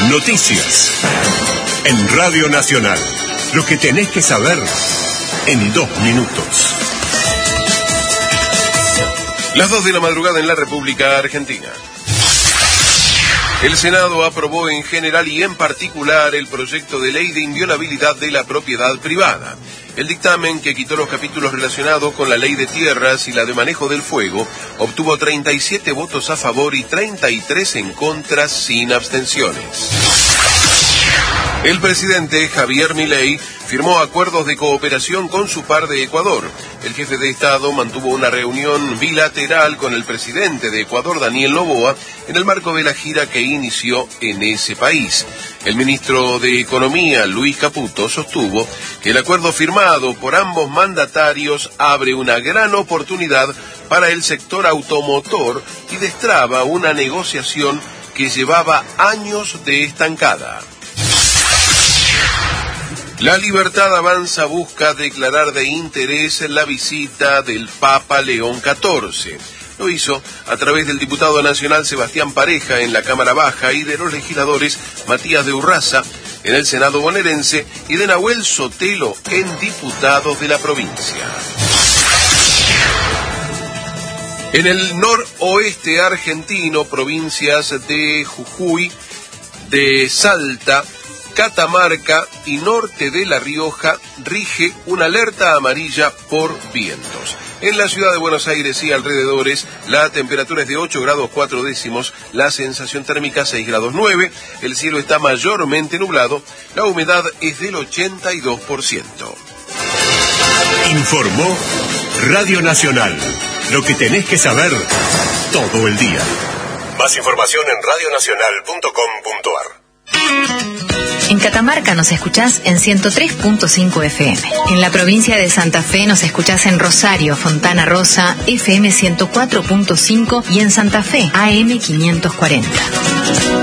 Noticias en Radio Nacional. Lo que tenés que saber en 2 minutos. Las 2 de la madrugada en la República Argentina. El Senado aprobó en general y en particular el proyecto de ley de inviolabilidad de la propiedad privada. El dictamen, que quitó los capítulos relacionados con la ley de tierras y la de manejo del fuego, obtuvo 37 votos a favor y 33 en contra, sin abstenciones. El presidente Javier Milei firmó acuerdos de cooperación con su par de Ecuador. El jefe de Estado mantuvo una reunión bilateral con el presidente de Ecuador, Daniel Noboa, en el marco de la gira que inició en ese país. El ministro de Economía, Luis Caputo, sostuvo que el acuerdo firmado por ambos mandatarios abre una gran oportunidad para el sector automotor y destraba una negociación que llevaba años de estancada. La Libertad Avanza busca declarar de interés la visita del Papa León XIV. Lo hizo a través del diputado nacional Sebastián Pareja en la Cámara Baja y de los legisladores Matías de Urraza en el Senado bonaerense y de Nahuel Sotelo en diputados de la provincia. En el noroeste argentino, provincias de Jujuy, de Salta, Catamarca y norte de La Rioja, rige una alerta amarilla por vientos. En la ciudad de Buenos Aires y alrededores, la temperatura es de 8 grados 4 décimos, la sensación térmica 6 grados 9, el cielo está mayormente nublado, la humedad es del 82%. Informó Radio Nacional. Lo que tenés que saber todo el día. Más información en radionacional.com.ar. En Catamarca nos escuchás en 103.5 FM. En la provincia de Santa Fe nos escuchás en Rosario, Fontana Rosa, FM 104.5 y en Santa Fe, AM 540.